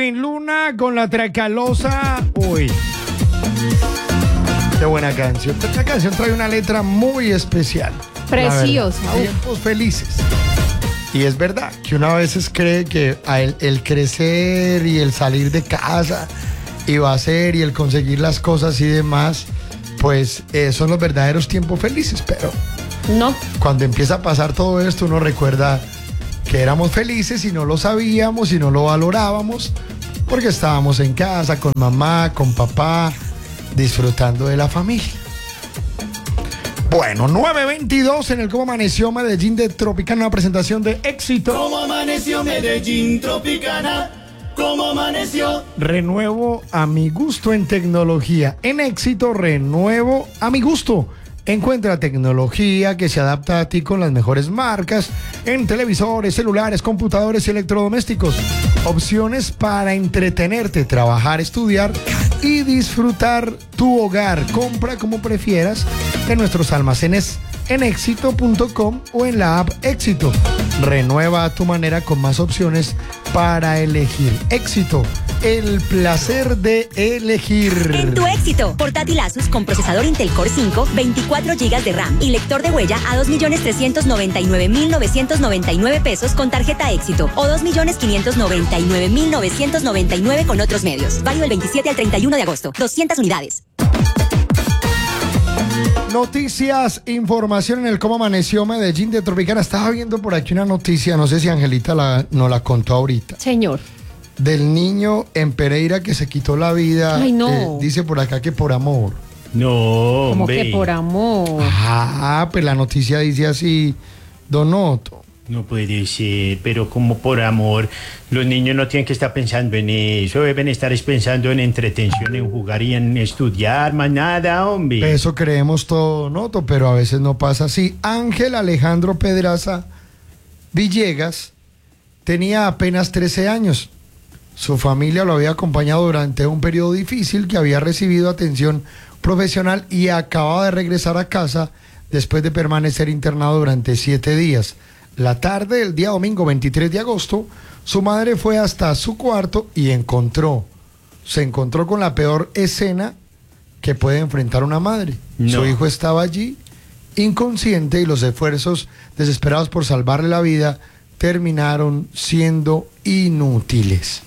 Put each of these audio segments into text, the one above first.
Edwin Luna con La Tracalosa. Uy, qué buena canción. Esta canción trae una letra muy especial. Preciosa. Tiempos felices. Y es verdad que uno a veces cree que el crecer y el salir de casa y va a ser y el conseguir las cosas y demás, pues son los verdaderos tiempos felices. Pero no, cuando empieza a pasar todo esto, uno recuerda que éramos felices y no lo sabíamos y no lo valorábamos porque estábamos en casa con mamá, con papá, disfrutando de la familia. Bueno, 9:22 en el Cómo Amaneció Medellín de Tropicana, una presentación de Éxito. ¿Cómo amaneció Medellín, Tropicana? ¿Cómo amaneció? Renuevo a mi gusto en tecnología. En Éxito, renuevo a mi gusto. Encuentra tecnología que se adapta a ti con las mejores marcas en televisores, celulares, computadores y electrodomésticos. Opciones para entretenerte, trabajar, estudiar y disfrutar tu hogar. Compra como prefieras en nuestros almacenes en éxito.com o en la app Éxito. Renueva a tu manera con más opciones para elegir. Éxito, el placer de elegir. En tu Éxito, portátil Asus con procesador Intel Core 5, 24 GB de RAM y lector de huella a 2.399.999 pesos con tarjeta Éxito o 2.599.999 con otros medios. Válido del 27 al 31 de agosto. 200 unidades. Noticias, información en el Cómo Amaneció Medellín de Tropicana. Estaba viendo por aquí una noticia, no sé si Angelita nos la contó ahorita. señor. Del niño en Pereira que se quitó la vida. Ay, no. Dice por acá que por amor. No, Como hombre. que por amor. Ah, pues la noticia dice así, Don Otto. No puede ser, pero como por amor. Los niños no tienen que estar pensando en eso, deben estar pensando en entretención, en jugar y en estudiar, más nada, hombre. Eso creemos todo, Don Otto, pero a veces no pasa así. Ángel Alejandro Pedraza Villegas tenía apenas 13 años. Su familia lo había acompañado durante un periodo difícil, que había recibido atención profesional y acababa de regresar a casa después de permanecer internado durante 7 días. La tarde del día domingo 23 de agosto, su madre fue hasta su cuarto y se encontró con la peor escena que puede enfrentar una madre. No. Su hijo estaba allí, inconsciente, y los esfuerzos desesperados por salvarle la vida terminaron siendo inútiles.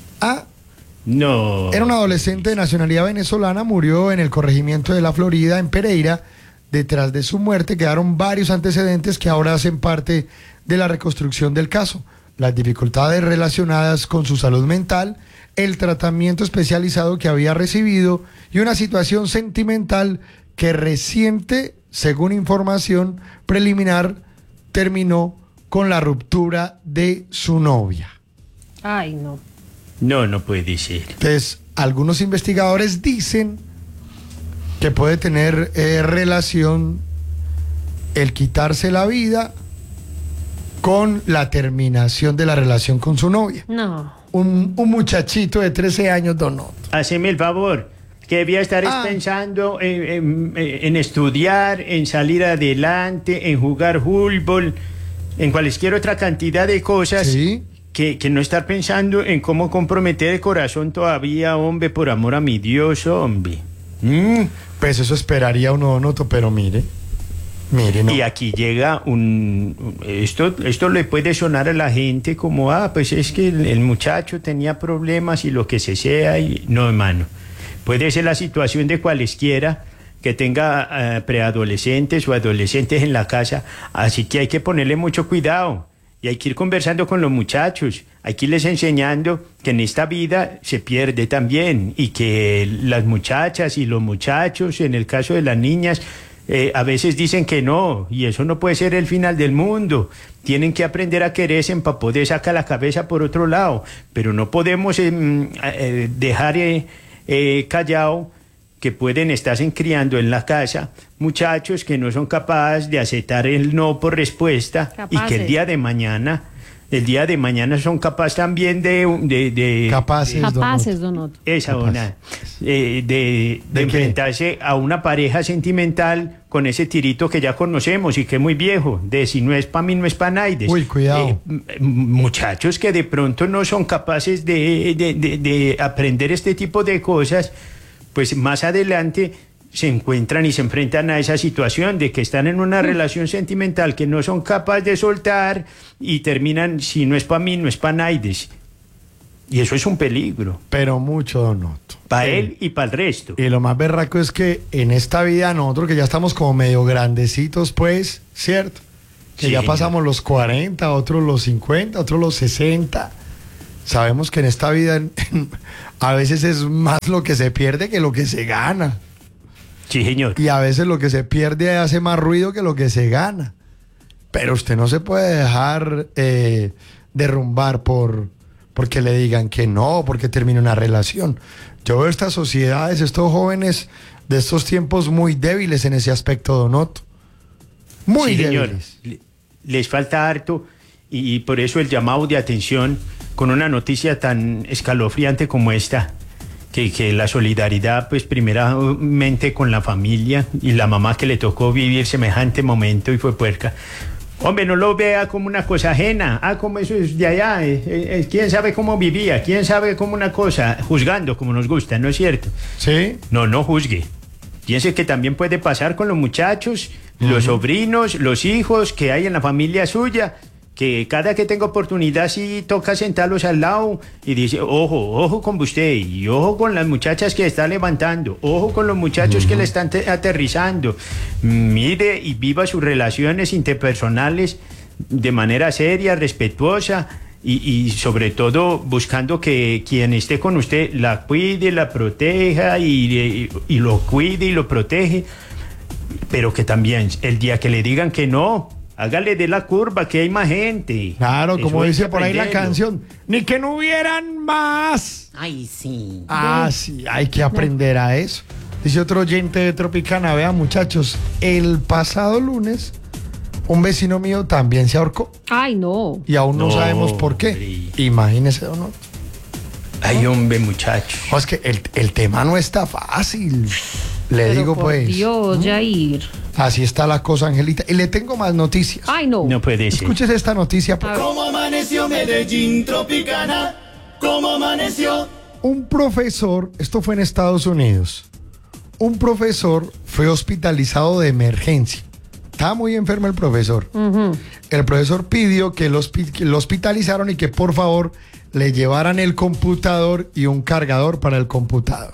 No. Era un adolescente de nacionalidad venezolana, murió en el corregimiento de La Florida, en Pereira. Detrás de su muerte quedaron varios antecedentes que ahora hacen parte de la reconstrucción del caso. Las dificultades relacionadas con su salud mental, el tratamiento especializado que había recibido y una situación sentimental que reciente, según información preliminar, terminó con la ruptura de su novia. Ay, no. No, no puede ser. Entonces, algunos investigadores dicen que puede tener relación el quitarse la vida con la terminación de la relación con su novia. No. Un muchachito de 13 años, Don Otto. Haceme el favor, que debía estar pensando en estudiar, en salir adelante, en jugar fútbol, en cualquier otra cantidad de cosas. Sí. Que no estar pensando en cómo comprometer el corazón todavía, hombre, por amor a mi Dios, hombre. Pues eso esperaría uno, Don Otto, pero mire, no. Y aquí llega esto le puede sonar a la gente como, pues es que el muchacho tenía problemas y lo que sea, y no, hermano. Puede ser la situación de cualesquiera que tenga preadolescentes o adolescentes en la casa, así que hay que ponerle mucho cuidado. Y hay que ir conversando con los muchachos, hay que irles enseñando que en esta vida se pierde también y que las muchachas y los muchachos, en el caso de las niñas, a veces dicen que no, y eso no puede ser el final del mundo. Tienen que aprender a quererse para poder sacar la cabeza por otro lado, pero no podemos dejar callado que pueden estarse criando en la casa muchachos que no son capaces de aceptar el no por respuesta y que el día de mañana el día de mañana son capaces también Capaces, Capaces, don Otto. esa Capaz. una, de qué? enfrentarse a una pareja sentimental con ese tirito que ya conocemos y que es muy viejo, de si no es para mí, no es para nadie. Uy, cuidado. Muchachos que de pronto no son capaces de aprender este tipo de cosas, pues más adelante se encuentran y se enfrentan a esa situación de que están en una relación sentimental que no son capaces de soltar y terminan, si no es para mí, no es para nadie. Y eso es un peligro, Pero mucho, don Otto. para él y para el resto. Y lo más berraco es que en esta vida nosotros que ya estamos como medio grandecitos, pues, ¿cierto? Que Sí, ya señor. pasamos los 40, otros los 50, otros los 60. Sabemos que en esta vida a veces es más lo que se pierde que lo que se gana. Sí, señor. Y a veces lo que se pierde hace más ruido que lo que se gana. Pero usted no se puede dejar derrumbar porque le digan que no, porque termine una relación. Yo veo estas sociedades, estos jóvenes de estos tiempos muy débiles en ese aspecto, don Otto. Muy Sí, señor. débiles. Les falta harto y por eso el llamado de atención con una noticia tan escalofriante como esta, que la solidaridad, pues primeramente con la familia y la mamá que le tocó vivir semejante momento y fue puerca. Hombre, no lo vea como una cosa ajena. Como eso es de allá. ¿Quién sabe cómo vivía? ¿Quién sabe cómo una cosa? Juzgando como nos gusta, ¿no es cierto? ¿Sí? No juzgue. Piense que también puede pasar con los muchachos, los sobrinos, los hijos que hay en la familia suya, que cada que tenga oportunidad sí toca sentarlos al lado y dice, ojo con usted, y ojo con las muchachas que está levantando, ojo con los muchachos que le están aterrizando. Mire y viva sus relaciones interpersonales de manera seria, respetuosa y sobre todo buscando que quien esté con usted la cuide, la proteja y lo cuide y lo protege, pero que también el día que le digan que no, hágale de la curva, que hay más gente. Claro, Eso como hay dice que por ahí la aprenderlo. canción, ni que no hubieran más. Ay, sí. Ah, sí, hay que aprender a eso. Dice otro oyente de Tropicana, vean muchachos, el pasado lunes un vecino mío también se ahorcó Ay, no. y aún no No, sabemos por qué. hombre. Imagínese, don Otto. Ay, hombre, muchacho. No, es que el tema no está fácil. Le Pero digo por pues, Dios, Jair. así está la cosa, Angelita. Y le tengo más noticias. Ay, no. No puede ser. Escúchese esta noticia. por favor. ¿Cómo amaneció Medellín Tropicana? ¿Cómo amaneció? Un profesor, esto fue en Estados Unidos, un profesor fue hospitalizado de emergencia. Estaba muy enfermo el profesor. El profesor pidió que lo hospitalizaron y que por favor le llevaran el computador y un cargador para el computador.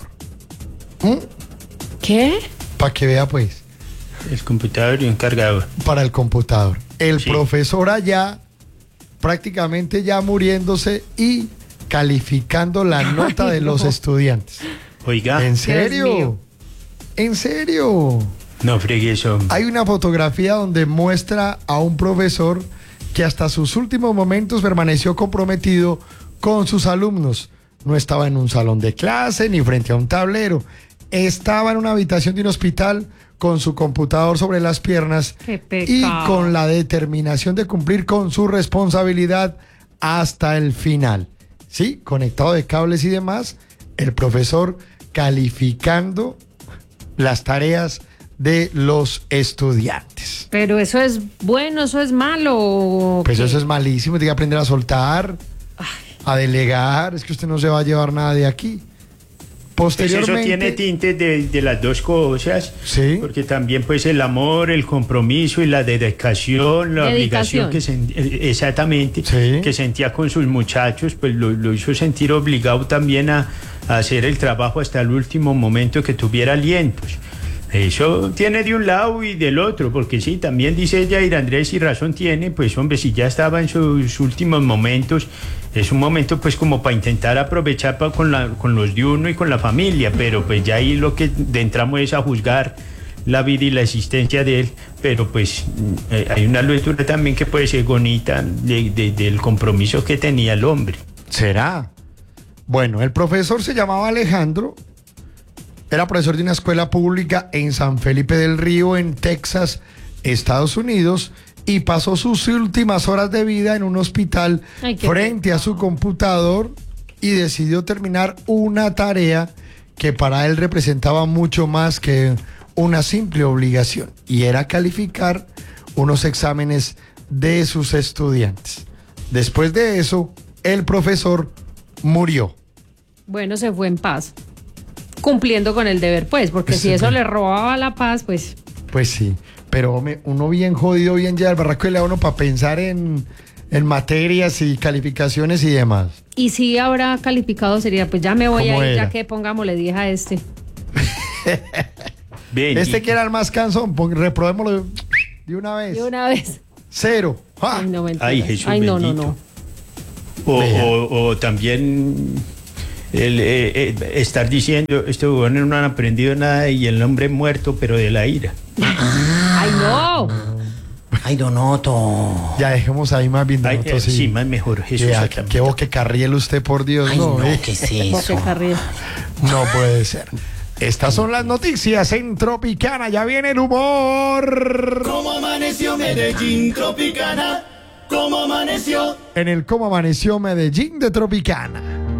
¿Qué? Para que vea pues, El computador y un cargador. para el computador. El Sí. profesor allá prácticamente ya muriéndose y calificando la nota de los no. estudiantes. Oiga, ¿En mío. serio? ¿En serio? no fregue eso. Hay una fotografía donde muestra a un profesor que hasta sus últimos momentos permaneció comprometido con sus alumnos. No estaba en un salón de clase ni frente a un tablero. Estaba en una habitación de un hospital con su computador sobre las piernas Qué y pecado. con la determinación de cumplir con su responsabilidad hasta el final. Sí, conectado de cables y demás, el profesor calificando las tareas de los estudiantes. Pero eso es bueno, eso es malo. Pues eso es malísimo, tiene que aprender a soltar, a delegar, es que usted no se va a llevar nada de aquí. Pues eso Posteriormente, tiene tintes de las dos cosas. Sí. Porque también pues el amor, el compromiso y la dedicación, la Dedicación. obligación exactamente, Sí. que sentía con sus muchachos, pues lo hizo sentir obligado también a hacer el trabajo hasta el último momento que tuviera alientos. Eso tiene de un lado y del otro, porque sí, también dice Jair Andrés y razón tiene, pues hombre, si ya estaba en sus últimos momentos, es un momento pues como para intentar aprovechar con los de uno y con la familia, pero pues ya ahí lo que entramos es a juzgar la vida y la existencia de él, pero pues hay una lectura también que puede ser bonita del compromiso que tenía el hombre. ¿será? Bueno, el profesor se llamaba Alejandro, era profesor de una escuela pública en San Felipe del Río, en Texas, Estados Unidos, y pasó sus últimas horas de vida en un hospital Ay, qué frente a su computador y decidió terminar una tarea que para él representaba mucho más que una simple obligación, y era calificar unos exámenes de sus estudiantes. Después de eso, el profesor murió. Bueno, se fue en paz. Cumpliendo con el deber, pues, porque Sí. si eso le robaba la paz, pues. Pues sí, pero hombre, uno bien jodido, bien ya el barraco, y le da uno para pensar en materias y calificaciones y demás. Y si habrá calificado, sería, pues ya me voy a ¿Cómo ir, era? ya que pongámosle 10 a este. Ven, Este y- que era el más cansón, reprobémoslo de una vez. De una vez. 0. ¡Ja! Ay, no, mentira. Ay, Jesús Ay, no, no, bendito. no. O, o también estar diciendo, estos jóvenes no han aprendido nada y el hombre muerto, pero de la ira. Ay, no. Ay, Donoto. Ya dejemos ahí más bien. Ay, Donoto, sí, más mejor, Jesús. Ya, acá. qué boque carriel usted, por Dios. Ay, no, no, ¿qué es Porque eso? Carrillo. no puede ser. Estas son las noticias en Tropicana. Ya viene el humor. ¿Cómo amaneció Medellín Tropicana? ¿Cómo amaneció? En el Cómo Amaneció Medellín de Tropicana.